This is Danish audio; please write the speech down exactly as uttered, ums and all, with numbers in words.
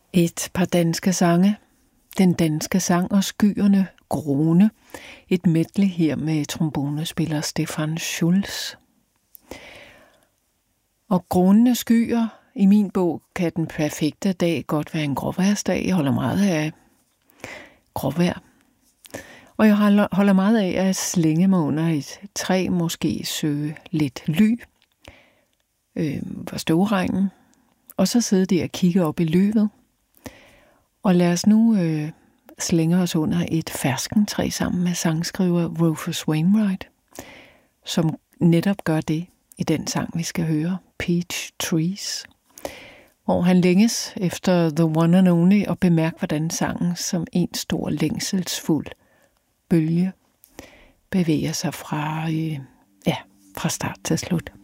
Et par danske sange. Den danske sang og skyerne Grone. Et medley her med trombonespiller Stefan Schulz. Og grånende skyer. I min bog kan den perfekte dag godt være en gråværsdag. Jeg holder meget af gråvejr. Og jeg holder meget af at slænge mig under et træ, måske søge lidt ly øh, for støvregnen. Og så sidde der og kigge op i løvet. Og lad os nu øh, slænge os under et ferskentræ sammen med sangskriver Rufus Wainwright, som netop gør det i den sang, vi skal høre, Peach Trees, hvor han længes efter The One and Only og bemærker, hvordan sangen som en stor længselsfuld bølge bevæger sig fra, øh, ja, fra start til slut.